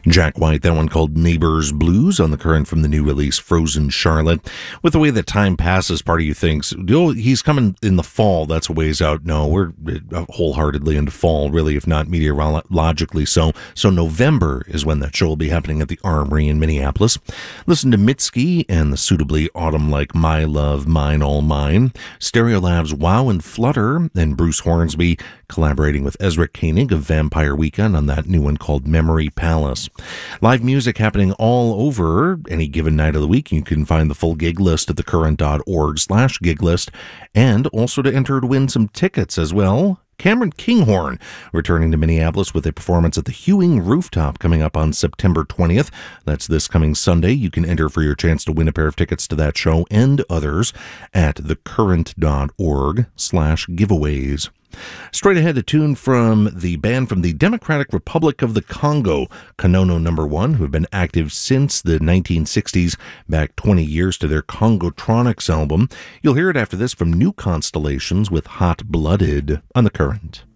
Jack White, that one called Neighbors Blues on the Current from the new release Frozen Charlotte. With the way that time passes, part of you thinks, oh, he's coming in the fall. That's a ways out. No, we're wholeheartedly into fall, really, if not meteorologically so. So November is when that show will be happening at the Armory in Minneapolis. Listen to Mitski and the suitably autumn-like My Love, Mine, All Mine. Stereolab's Wow and Flutter, and Bruce Hornsby collaborating with Ezra Koenig of Vampire Weekend on that new one called Memory Palace. Live music happening all over any given night of the week. You can find the full gig list at thecurrent.org/gig list, and also to enter to win some tickets as well. Cameron Kinghorn returning to Minneapolis with a performance at the Hewing Rooftop coming up on September 20th. That's this coming Sunday. You can enter for your chance to win a pair of tickets to that show and others at thecurrent.org/giveaways. Straight ahead, a tune from the band from the Democratic Republic of the Congo, Kanono No. 1, who have been active since the 1960s, back 20 years to their Congotronics album. You'll hear it after this from New Constellations with Hot Blooded on The Current.